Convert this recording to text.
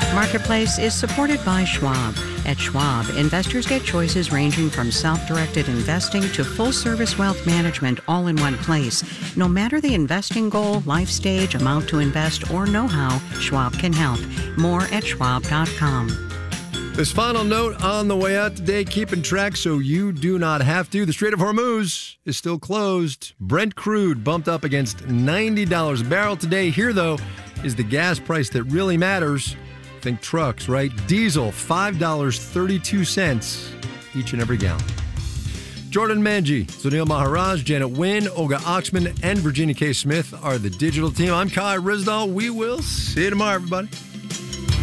Marketplace is supported by Schwab. At Schwab, investors get choices ranging from self-directed investing to full-service wealth management all in one place. No matter the investing goal, life stage, amount to invest, or know-how, Schwab can help. More at schwab.com. This final note on the way out today, keeping track so you do not have to. The Strait of Hormuz is still closed. Brent crude bumped up against $90 a barrel today. Here, though, is the gas price that really matters. Think trucks, right? Diesel, $5.32 each and every gallon. Jordan Manji, Sunil Maharaj, Janet Wynn, Olga Oxman, and Virginia K. Smith are the digital team. I'm Kai Rizdal. We will see you tomorrow, everybody.